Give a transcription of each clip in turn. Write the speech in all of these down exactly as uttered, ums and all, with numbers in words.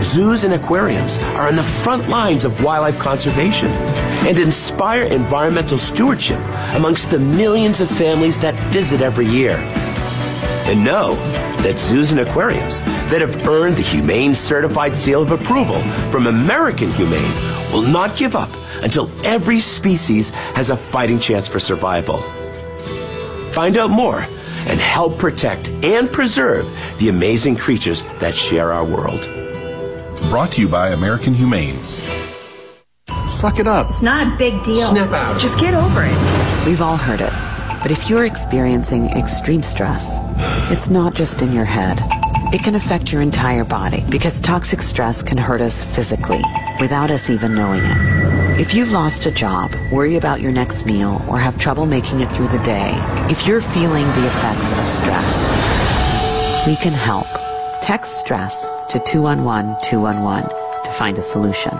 zoos and aquariums are on the front lines of wildlife conservation and inspire environmental stewardship amongst the millions of families that visit every year. And know that zoos and aquariums that have earned the Humane Certified Seal of Approval from American Humane will not give up until every species has a fighting chance for survival. Find out more and help protect and preserve the amazing creatures that share our world. Brought to you by American Humane. Suck it up. It's not a big deal. Snap out. Just get over it. We've all heard it. But if you're experiencing extreme stress, it's not just in your head. It can affect your entire body because toxic stress can hurt us physically without us even knowing it. If you've lost a job, worry about your next meal, or have trouble making it through the day, if you're feeling the effects of stress, we can help. Text STRESS to two one one two one one to find a solution.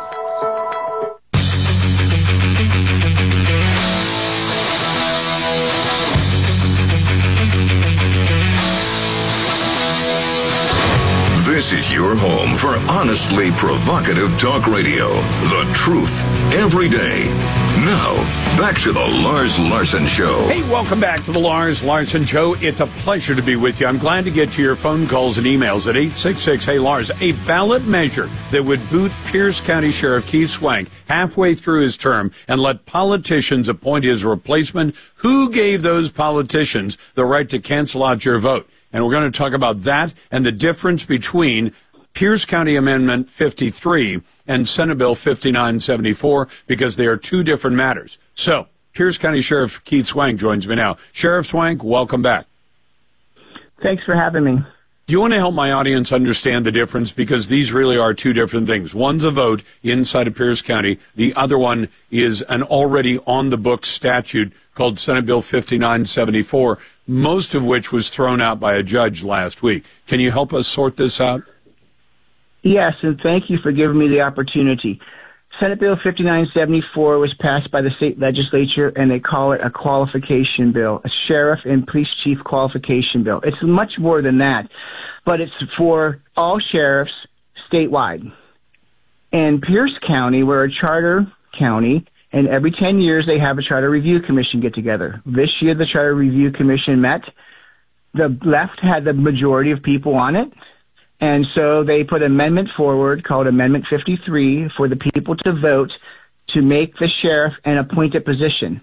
This is your home for honestly provocative talk radio. The truth, every day. Now, back to the Lars Larson Show. Hey, welcome back to the Lars Larson Show. It's a pleasure to be with you. I'm glad to get to your phone calls and emails at eight six six, hey Lars. A ballot measure that would boot Pierce County Sheriff Keith Swank halfway through his term and let politicians appoint his replacement. Who gave those politicians the right to cancel out your vote? And we're going to talk about that and the difference between Pierce County Amendment fifty-three and Senate Bill fifty-nine seventy-four, because they are two different matters. So, Pierce County Sheriff Keith Swank joins me now. Sheriff Swank, welcome back. Thanks for having me. Do you want to help my audience understand the difference? Because these really are two different things. One's a vote inside of Pierce County. The other one is an already on-the-books statute called Senate Bill fifty-nine seventy-four, most of which was thrown out by a judge last week. Can you help us sort this out? Yes, and thank you for giving me the opportunity. Senate Bill fifty-nine seventy-four was passed by the state legislature, and they call it a qualification bill, a sheriff and police chief qualification bill. It's much more than that, but it's for all sheriffs statewide. And Pierce County, we're a charter county, and every ten years they have a Charter Review Commission get together. This year the Charter Review Commission met. The left had the majority of people on it, and so they put an amendment forward called Amendment fifty-three for the people to vote to make the sheriff an appointed position.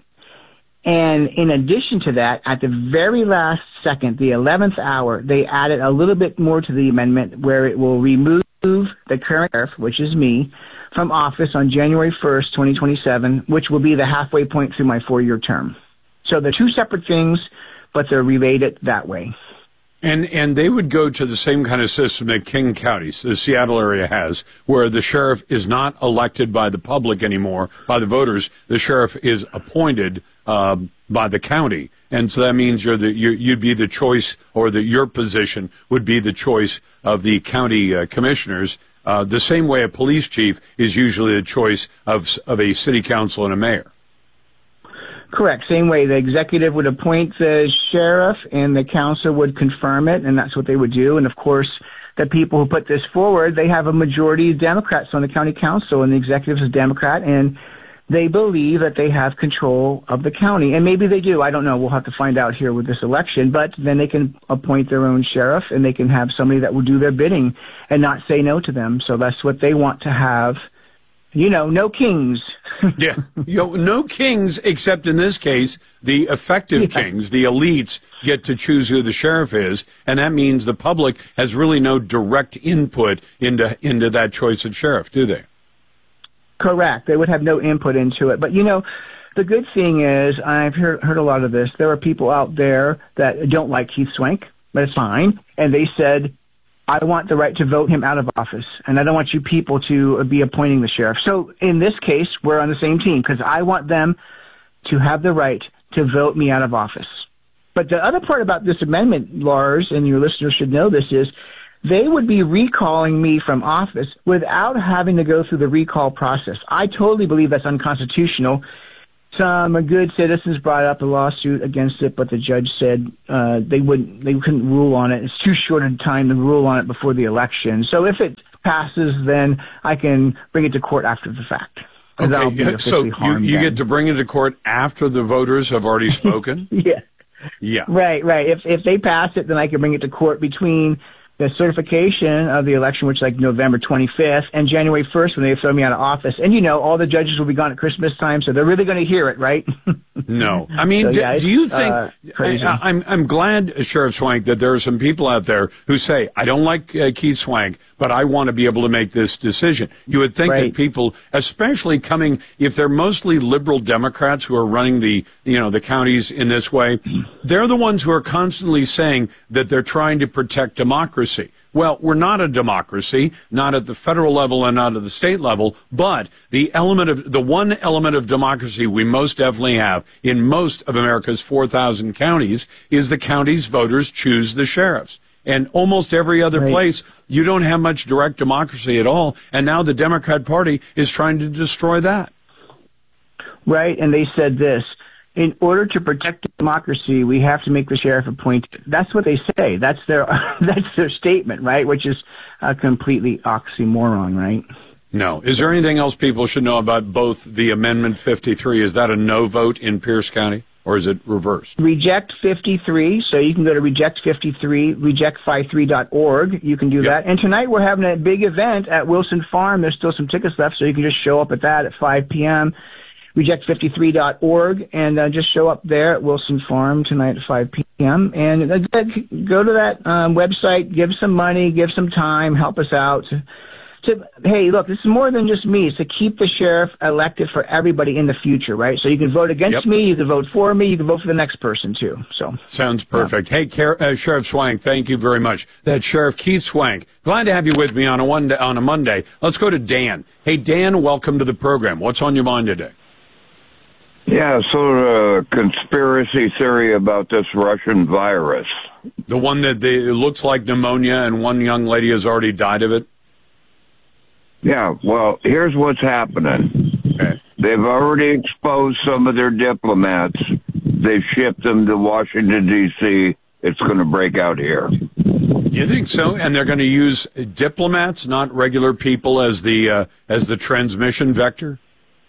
And in addition to that, at the very last second, the eleventh hour, they added a little bit more to the amendment where it will remove the current sheriff, which is me, from office on January first, twenty twenty-seven, which will be the halfway point through my four-year term. So they're two separate things, but they're related that way. And and they would go to the same kind of system that King County, the Seattle area, has, where the sheriff is not elected by the public anymore, by the voters. The sheriff is appointed uh, by the county. And so that means you're the, you, you'd be the choice, or that your position would be the choice of the county uh, commissioners, uh, the same way a police chief is usually the choice of of a city council and a mayor. Correct. Same way. The executive would appoint the sheriff and the council would confirm it, and that's what they would do. And, of course, the people who put this forward, they have a majority of Democrats on the county council, and the executive is a Democrat, and they believe that they have control of the county. And maybe they do. I don't know. We'll have to find out here with this election. But then they can appoint their own sheriff, and they can have somebody that will do their bidding and not say no to them. So that's what they want to have. You know, no kings. Yeah, you know, no kings, except in this case, the effective yeah. kings, the elites, get to choose who the sheriff is, and that means the public has really no direct input into into that choice of sheriff, do they? Correct. They would have no input into it. But, you know, the good thing is, I've heard, heard a lot of this, there are people out there that don't like Keith Swank, but it's fine, and they said, I want the right to vote him out of office, and I don't want you people to be appointing the sheriff. So in this case, we're on the same team, because I want them to have the right to vote me out of office. But the other part about this amendment, Lars, and your listeners should know this, is they would be recalling me from office without having to go through the recall process. I totally believe that's unconstitutional. Some good citizens brought up a lawsuit against it, but the judge said uh, they wouldn't, they couldn't rule on it. It's too short a time to rule on it before the election. So if it passes, then I can bring it to court after the fact. And then I'll be Okay, so officially you, harmed you then. get to bring it to court after the voters have already spoken? Yeah. Yeah. Right, right. If if they pass it, then I can bring it to court between the certification of the election, which is like November twenty-fifth, and January first when they throw me out of office. And, you know, all the judges will be gone at Christmas time, so they're really going to hear it, right? No. I mean, So, do, yeah, do you it's, think, uh, crazy. I, I'm, I'm glad, Sheriff Swank, that there are some people out there who say, I don't like uh, Keith Swank, but I want to be able to make this decision. You would think Right. that people, especially coming, if they're mostly liberal Democrats who are running the, you know, the counties in this way, they're the ones who are constantly saying that they're trying to protect democracy. Well, we're not a democracy, not at the federal level and not at the state level, but the element of the one element of democracy we most definitely have in most of America's four thousand counties is the county's voters choose the sheriffs. And almost every other Right. place, you don't have much direct democracy at all. And now the Democrat Party is trying to destroy that. Right, and they said this. In order to protect democracy, we have to make the sheriff appointed. That's what they say. That's their that's their statement, right? Which is a completely oxymoron, right? No. Is there anything else people should know about both the Amendment fifty-three? Is that a no vote in Pierce County, or is it reversed? Reject fifty-three, so you can go to reject fifty-three, reject fifty-three dot org. You can do Yep. that. And tonight we're having a big event at Wilson Farm. There's still some tickets left, so you can just show up at that at five p.m. reject fifty-three dot org, and uh, just show up there at Wilson Farm tonight at five p.m. And uh, go to that um, website, give some money, give some time, help us out. To, to, hey, look, this is more than just me. It's to keep the sheriff elected for everybody in the future, right? So you can vote against Yep. me, you can vote for me, you can vote for the next person, too. So Sounds perfect. Hey, Car- uh, Sheriff Swank, thank you very much. That's Sheriff Keith Swank. Glad to have you with me on a one on a Monday. Let's go to Dan. Hey, Dan, welcome to the program. What's on your mind today? Yeah, so uh, conspiracy theory about this Russian virus. The one that they, it looks like pneumonia and one young lady has already died of it? Yeah, well, here's what's happening. Okay. They've already exposed some of their diplomats. They've shipped them to Washington, D C It's going to break out here. You think so? And they're going to use diplomats, not regular people, as the uh, as the transmission vector?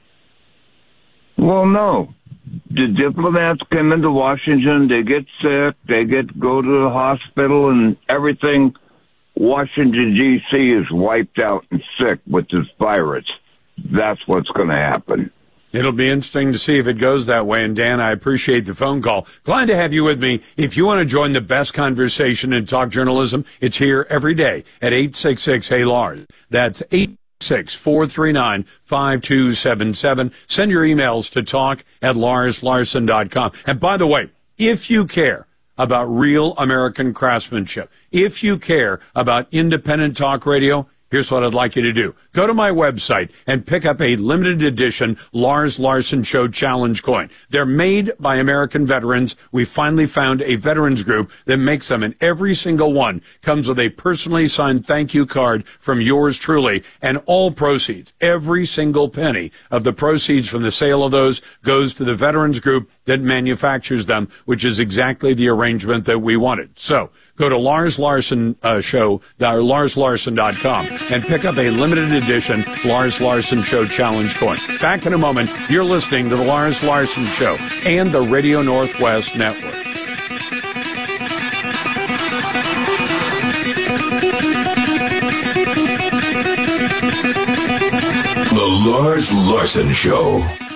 Well, no. The diplomats come into Washington, they get sick, they get go to the hospital, and everything. Washington, D C is wiped out and sick with this virus. That's what's going to happen. It'll be interesting to see if it goes that way. And Dan, I appreciate the phone call. Glad to have you with me. If you want to join the best conversation in talk journalism, it's here every day at eight six six, hey Lars. That's eight six four three nine five two seven seven. Send your emails to talk at lars larson dot com. And by the way, if you care about real American craftsmanship, if you care about independent talk radio, here's what I'd like you to do. Go to my website and pick up a limited edition Lars Larson Show Challenge coin. They're made by American veterans. We finally found a veterans group that makes them, and every single one comes with a personally signed thank you card from yours truly, and all proceeds, every single penny of the proceeds from the sale of those goes to the veterans group that manufactures them, which is exactly the arrangement that we wanted. So go to Lars Larson uh, Show, uh, lars larson dot com, and pick up a limited edition Lars Larson Show Challenge coin. Back in a moment. You're listening to the Lars Larson Show and the Radio Northwest Network. The Lars Larson Show.